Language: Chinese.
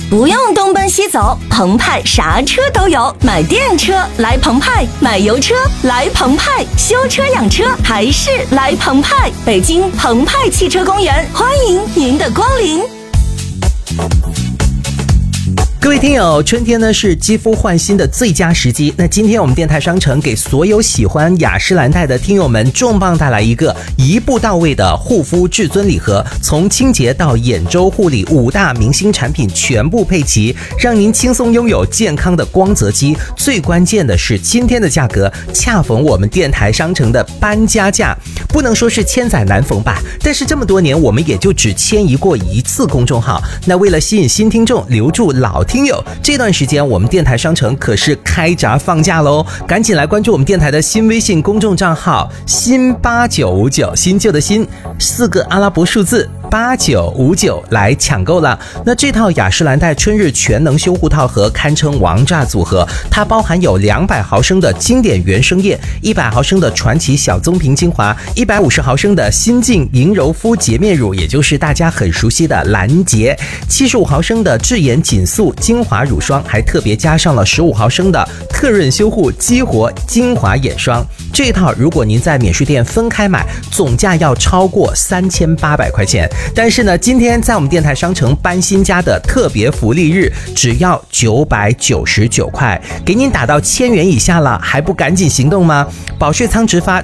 不用东奔西走，澎湃啥车都有。买电车来澎湃，买油车来澎湃，修车养车还是来澎湃。北京澎湃汽车公园，欢迎您的光临。 各位听友，春天呢是肌肤焕新的最佳时机。那今天我们电台商城给所有喜欢雅诗兰黛的听友们重磅带来一个一步到位的护肤至尊礼盒，从清洁到眼周护理5大明星产品全部配齐，让您轻松拥有健康的光泽肌。最关键的是今天的价格恰逢我们电台商城的搬家价，不能说是千载难逢吧，但是这么多年我们也就只迁移过一次公众号。那为了吸引新听众，留住老听友，这段时间我们电台商城可是开闸放假喽，赶紧来关注我们电台的新微信公众账号新8959，新旧的新4个阿拉伯数字8959来抢购了。那这套雅诗兰黛春日全能修护套盒堪称王炸组合，它包含有200毫升的经典原生液，100毫升的传奇小棕瓶精华，150毫升的新晋银柔肤洁面乳，也就是大家很熟悉的兰洁，75毫升的智颜紧素精华乳霜，还特别加上了15毫升的特润修护激活精华眼霜。这套如果您在免税店分开买，总价要超过3800块钱。但是呢，今天在我们电台商城搬新家的特别福利日，只要999块，给您打到1000元以下了，还不赶紧行动吗？保税仓直发